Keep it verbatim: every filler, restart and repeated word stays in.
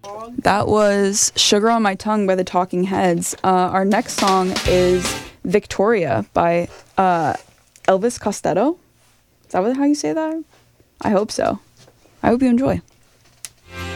That was Sugar on My Tongue by the Talking Heads. Uh, our next song is Victoria by uh, Elvis Costello. Is that what, how you say that? I hope so. I hope you enjoy.